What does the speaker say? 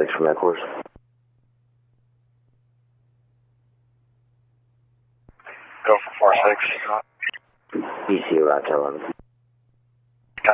4-6 from that course. Go for 4-6. ECU route 11.